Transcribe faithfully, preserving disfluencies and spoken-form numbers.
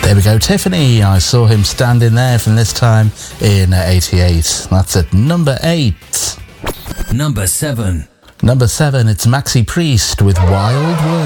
There we go, Tiffany. I saw him standing there from this time in eighty-eight. That's at number eight. Number seven. Number seven, it's Maxi Priest with Wild World.